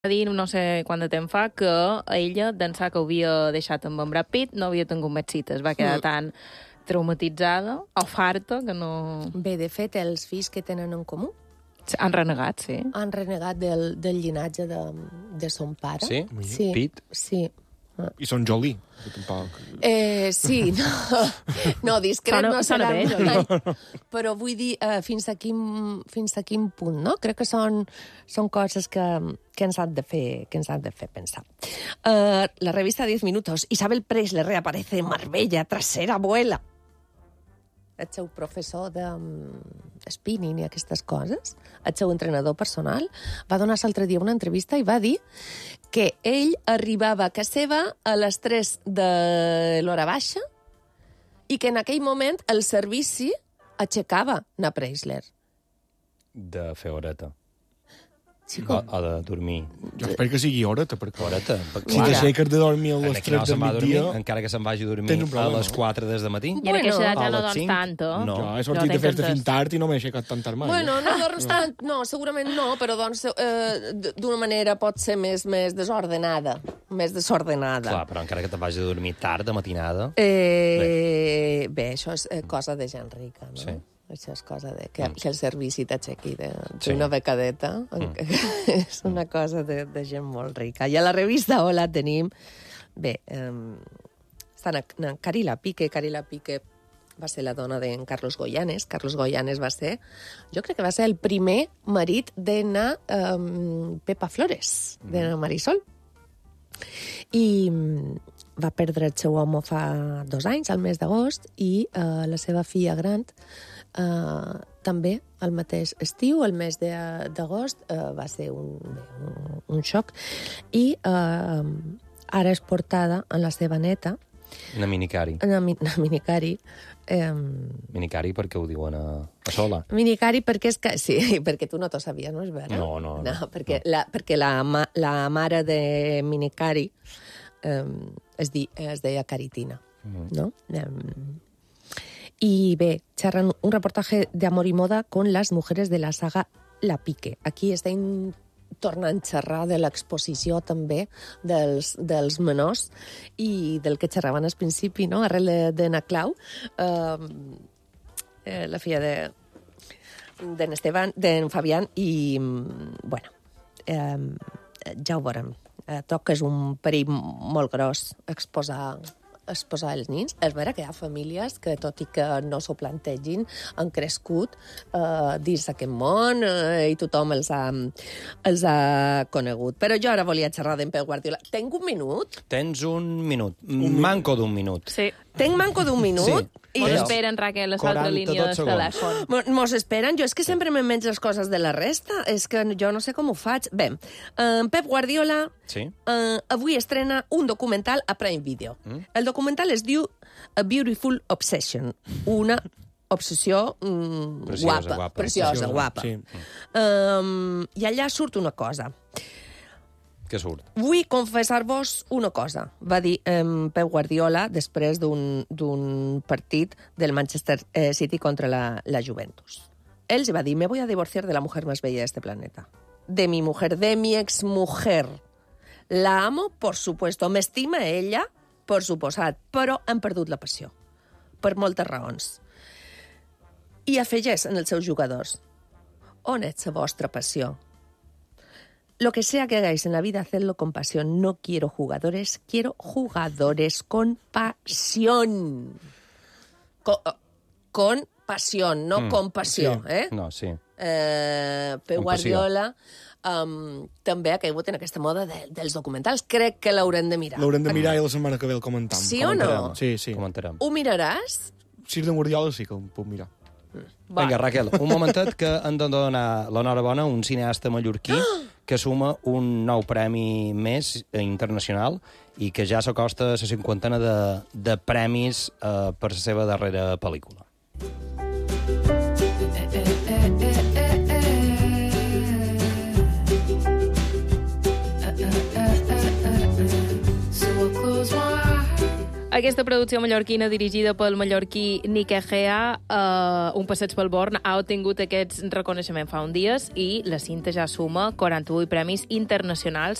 dir, no sé quant de temps fa, que ella d'ençà que havia deixat amb en Brad Pitt no havia tingut més cites. Va quedar tan traumatitzada o farta que no... Bé, de fet, els fills que tenen en comú Han renegat, sí. han renegat del llinatge de son pare. Sí? Sí. Pitt? Sí. I són Jolie, que tampoc... Sí, no, discret no Sona serà bé, mai, però vull dir fins a quin punt, no? Crec que són coses que ens han de fer pensar. La revista 10 minutos, Isabel Presley reaparece en Marbella tras ser abuela. El seu professor de spinning i aquestes coses, el seu entrenador personal, va donar-se l'altre dia una entrevista i va dir que ell arribava a casa seva a les 3 de l'hora baixa i que en aquell moment el servici aixecava na Preisler. De fer horeta. Chico. O de dormir. Jo espero que sigui horeta, perquè... Horeta. Si t'aixeques de dormir a les 3 del migdia... Encara que se'n vagi a dormir tens un a problema, les 4 des de matí. I en aquesta edat ja a no les dorms 5, tant, no. Jo he sortit de festa fins tard i no m'he aixecat tan tard mai. Bueno, no dorms tant, no, segurament no, però doncs d'una manera pot ser més desordenada. Més desordenada. Clar, però encara que te'n vagi a dormir tard, de matinada... Bé, això és cosa de gent rica, no? Sí. Això és cosa de que el servici t'aixequi Sí. d'una becadeta. És una cosa de gent molt rica. I a la revista Hola tenim... Bé, estan a Carila Pique. Carila Pique va ser la dona d'en Carlos Goyanes. Carlos Goyanes va ser... Jo crec que va ser el primer marit de Pepa Flores, de Marisol. I va perdre el seu home fa 2 anys, al mes d'agost, i la seva filla gran també el mateix estiu, el mes d'agost, va ser un xoc, i ara és portada en la seva neta, Una minicari. una minicari, Minicari perquè ho diuen a sola. Minicari perquè és que... Sí, perquè tu no t'ho sabies, no és vera? No. Perquè la mare de Minicari es deia Caritina, ¿no? Y bé, xerran un reportaje de amor y moda con las mujeres de la saga La Pique. Aquí estem tornant a xerrar de l'exposició també dels menors i del que xerraven al principi, no? Arrel de Na Clau, la filla d'en Esteban, d'en Fabián, i, bueno, ja ho veurem. Troc que és un perill molt gros exposar els nins. És vera que hi ha famílies que, tot i que no s'ho plantegin, han crescut dins aquest món i tothom els ha conegut. Però jo ara volia xerrar d'en Pep Guardiola. Tenc un minut? Tens un minut. Manco d'un minut. Sí. Tenc manco d'un minut? Sí. Mos esperen, Raquel, les altres 42 línies de telèfon. Mos esperen? Jo és que sempre me menjo les coses de la resta. És que jo no sé com ho faig. Bé, Pep Guardiola Sí. avui estrena un documental a Prime Video. El documental es diu A Beautiful Obsession. Una obsessió preciosa, guapa. Sí. I allà surt una cosa. Què surt? Vull confessar-vos una cosa, va dir Pep Guardiola després d'un partit del Manchester City contra la Juventus. Él se va a decir, me voy a divorciar de la mujer más bella de este planeta. De mi mujer, de mi exmujer. La amo, por supuesto. M'estima ella, por suposat, però hem perdut la passió. Per moltes raons. I afegeix en els seus jugadors. On és la vostra passió? Lo que sea que hagáis en la vida, hacedlo con pasión. No quiero jugadores, quiero jugadores con pasión. Con pasión, no con passió, sí. eh? No, sí. Pep Con Guardiola també ha caigut en aquesta moda dels documentals. Crec que l'haurem de mirar. L'haurem de mirar i la setmana que ve el comentam. Sí o no? Sí, sí. Comentarem. Ho miraràs? Si és de Guardiola sí que ho puc mirar. Vinga, Raquel, un momentet que hem de donar l'enhorabona a un cineasta mallorquí que suma un nou premi més internacional i que ja s'acosta a la 50ena de premis per la seva darrera pel·lícula. Aquesta producció mallorquina dirigida pel mallorquí Nick Egea, Un passeig pel Born, ha obtingut aquest reconeixement fa uns dies i la cinta ja suma 48 premis internacionals